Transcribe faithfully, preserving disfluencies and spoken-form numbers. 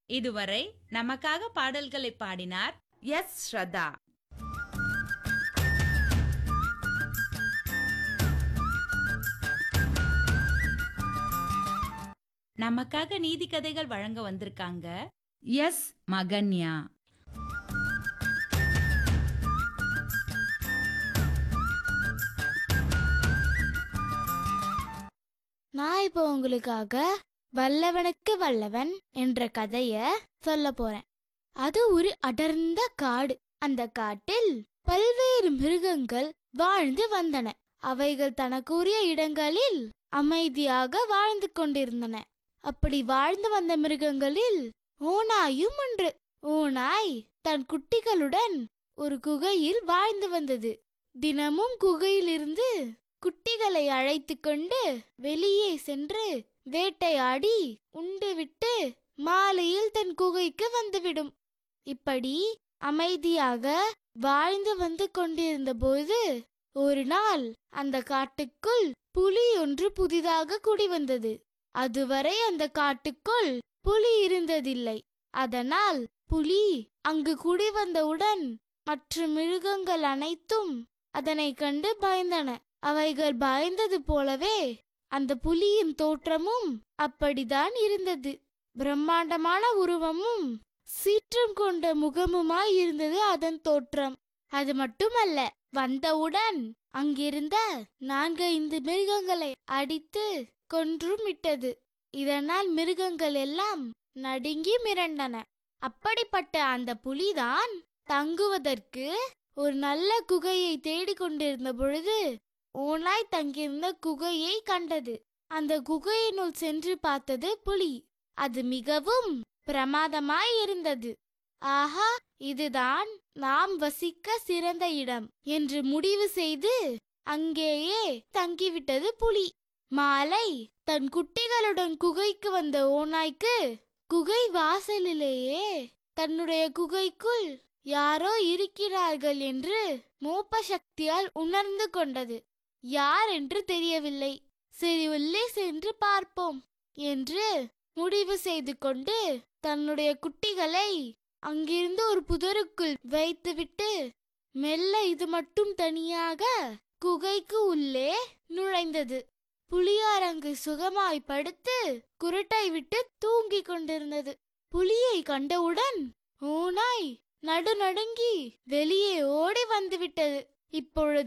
இதுவரை நமக்காக பாடல்களை பாடினார் எஸ் ஸ்ரதா. நமக்காக நீதி கதைகள் வழங்க வந்திருக்காங்க எஸ் மகன்யா. நான் இப்போ உங்களுக்காக வல்லவனுக்கு வல்லவன் என்ற கதைய சொல்ல போறேன். அது ஒரு அடர்ந்த காடு. அந்த காட்டில் பல்வேறு மிருகங்கள் வாழ்ந்து வந்தன. அவைகள் தனக்குரிய இடங்களில் அமைதியாக வாழ்ந்து கொண்டிருந்தன. அப்படி வாழ்ந்து வந்த மிருகங்களில் ஓநாயும் ஒன்று. ஓநாய் தன் குட்டிகளுடன் ஒரு குகையில் வாழ்ந்து வந்தது. தினமும் குகையிலிருந்து குட்டிகளை அழைத்து கொண்டு வெளியே சென்று வேட்டையாடி உண்டுவிட்டு மாலையில் தன் குகைக்கு வந்துவிடும். இப்படி அமைதியாக வாழ்ந்து வந்து கொண்டிருந்த போது ஒரு நாள் அந்த காட்டுக்குள் புலி ஒன்று புதிதாக குடி வந்தது. அதுவரை அந்த காட்டுக்குள் புலி இருந்ததில்லை. அதனால் புலி அங்கு குடி வந்தவுடன் மற்ற மிருகங்கள் அனைத்தும் அதனை கண்டு பயந்தன. அவைகள் பயந்தது போலவே அந்த புலியின் தோற்றமும் அப்படிதான் இருந்தது. பிரம்மாண்டமான உருவமும் சீற்றம் கொண்ட முகமுமாய் இருந்தது அதன் தோற்றம். அது மட்டுமல்ல, வந்தவுடன் அங்கிருந்த நான்கு ஐந்து மிருகங்களை அடித்து கொன்றும் விட்டது. இதனால் மிருகங்கள் எல்லாம் நடுங்கி மிரண்டன. அப்படிப்பட்ட அந்த புலிதான் தங்குவதற்கு ஒரு நல்ல குகையை தேடிக்கொண்டிருந்த பொழுது ஓநாய் தங்கியிருந்த குகையை கண்டது. அந்த குகையினுள் சென்று பார்த்தது புலி. அது மிகவும் பிரமாதமாய் இருந்தது. ஆஹா, இதுதான் நாம் வசிக்க சிறந்த இடம் என்று முடிவு செய்து அங்கேயே தங்கிவிட்டது புலி. மாலை தன் குட்டிகளுடன் குகைக்கு வந்த ஓநாய்க்கு குகை வாசலிலேயே தன்னுடைய குகைக்குள் யாரோ இருக்கிறார்கள் என்று மோப்ப சக்தியால் உணர்ந்து கொண்டது. யார் என்று தெரியவில்லை. சரி, உள்ளே சென்று பார்ப்போம் என்று முடிவு செய்து கொண்டு தன்னுடைய குட்டிகளை அங்கிருந்து ஒரு புதருக்குள் வைத்துவிட்டு மெல்ல இது மட்டும் தனியாக குகைக்கு உள்ளே நுழைந்தது. புலியார் அங்கு சுகமாய் படுத்து குருட்டை விட்டு தூங்கிக் கொண்டிருந்தது. புலியை கண்டவுடன் ஓநாய் நடுநடுங்கி வெளியே ஓடி வந்துவிட்டது. இப்பொழுது